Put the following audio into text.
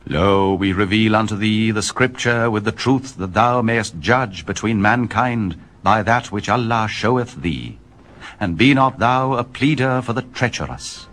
Lo, we reveal unto thee the Scripture with the truth, that thou mayest judge between mankind by that which Allah showeth thee. And be not thou a pleader for the treacherous.